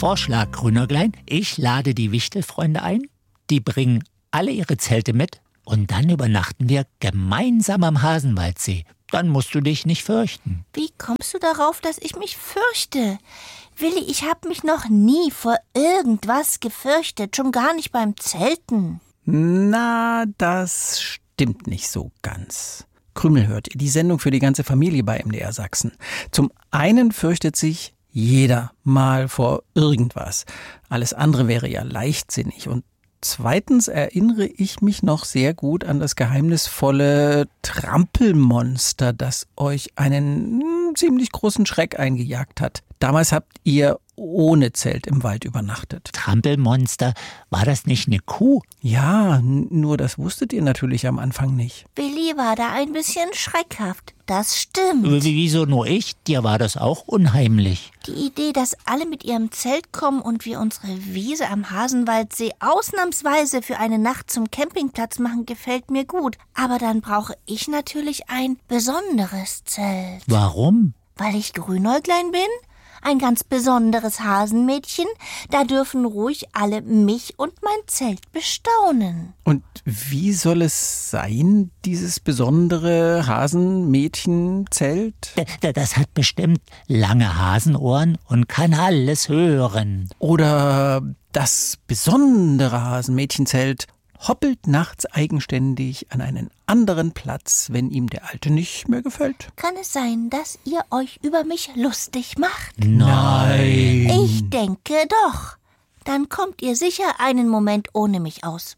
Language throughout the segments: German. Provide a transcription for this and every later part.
Vorschlag, Grünäuglein. Ich lade die Wichtelfreunde ein. Die bringen alle ihre Zelte mit. Und dann übernachten wir gemeinsam am Hasenwaldsee. Dann musst du dich nicht fürchten. Wie kommst du darauf, dass ich mich fürchte? Willi, ich habe mich noch nie vor irgendwas gefürchtet, schon gar nicht beim Zelten. Na, das stimmt nicht so ganz. Krümel hört ihr, die Sendung für die ganze Familie bei MDR Sachsen. Zum einen fürchtet sich jeder mal vor irgendwas. Alles andere wäre ja leichtsinnig. Und zweitens erinnere ich mich noch sehr gut an das geheimnisvolle Trampelmonster, das euch einen ziemlich großen Schreck eingejagt hat. Damals habt ihr ohne Zelt im Wald übernachtet. Trampelmonster, war das nicht eine Kuh? Ja, nur das wusstet ihr natürlich am Anfang nicht. Willi war da ein bisschen schreckhaft. Das stimmt. Wieso nur ich? Dir war das auch unheimlich. Die Idee, dass alle mit ihrem Zelt kommen und wir unsere Wiese am Hasenwaldsee ausnahmsweise für eine Nacht zum Campingplatz machen, gefällt mir gut. Aber dann brauche ich natürlich ein besonderes Zelt. Warum? Weil ich Grünäuglein bin? Ein ganz besonderes Hasenmädchen. Da dürfen ruhig alle mich und mein Zelt bestaunen. Und wie soll es sein, dieses besondere Hasenmädchenzelt? Das hat bestimmt lange Hasenohren und kann alles hören. Oder das besondere Hasenmädchenzelt hoppelt nachts eigenständig an einen anderen Platz, wenn ihm der alte nicht mehr gefällt. Kann es sein, dass ihr euch über mich lustig macht? Nein. Ich denke doch. Dann kommt ihr sicher einen Moment ohne mich aus.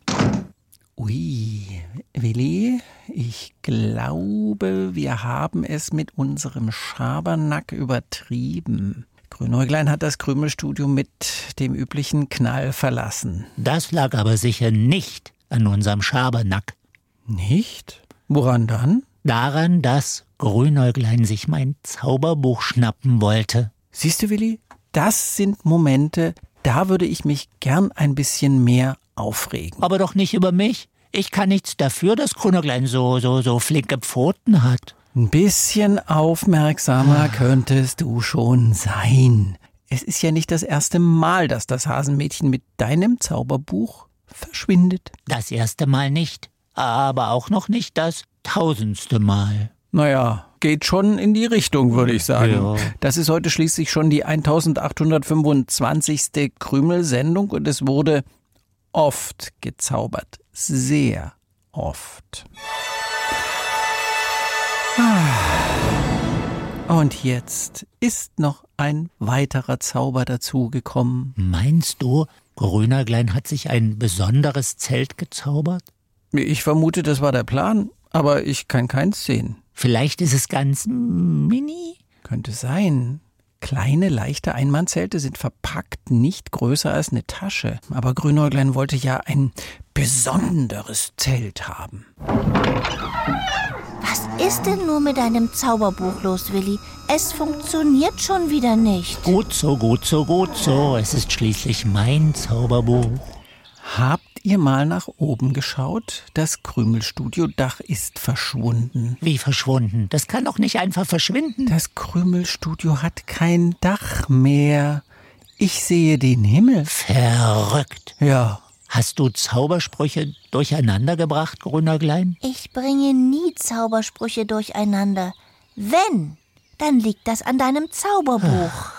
Ui, Willi, ich glaube, wir haben es mit unserem Schabernack übertrieben. Grünäuglein hat das Krümelstudio mit dem üblichen Knall verlassen. Das lag aber sicher nicht an unserem Schabernack. Nicht? Woran dann? Daran, dass Grünäuglein sich mein Zauberbuch schnappen wollte. Siehst du, Willi, das sind Momente, da würde ich mich gern ein bisschen mehr aufregen. Aber doch nicht über mich. Ich kann nichts dafür, dass Grünäuglein so flinke Pfoten hat. Ein bisschen aufmerksamer könntest du schon sein. Es ist ja nicht das erste Mal, dass das Hasenmädchen mit deinem Zauberbuch verschwindet. Das erste Mal nicht, aber auch noch nicht das 1000. Mal. Naja, geht schon in die Richtung, würde ich sagen. Ja. Das ist heute schließlich schon die 1825. Krümel-Sendung und es wurde oft gezaubert. Sehr oft. Und jetzt ist noch ein weiterer Zauber dazugekommen. Meinst du, Grünäuglein hat sich ein besonderes Zelt gezaubert? Ich vermute, das war der Plan, aber ich kann keins sehen. Vielleicht ist es ganz mini? Könnte sein. Kleine, leichte Einmannzelte sind verpackt, nicht größer als eine Tasche. Aber Grünäuglein wollte ja ein besonderes Zelt haben. Was ist denn nur mit deinem Zauberbuch los, Willi? Es funktioniert schon wieder nicht. Gut so, gut so, gut so. Es ist schließlich mein Zauberbuch. Habt ihr mal nach oben geschaut? Das Krümelstudio-Dach ist verschwunden. Wie verschwunden? Das kann doch nicht einfach verschwinden. Das Krümelstudio hat kein Dach mehr. Ich sehe den Himmel. Verrückt. Ja. Hast du Zaubersprüche durcheinander gebracht, Grünäuglein? Ich bringe nie Zaubersprüche durcheinander. Wenn, dann liegt das an deinem Zauberbuch.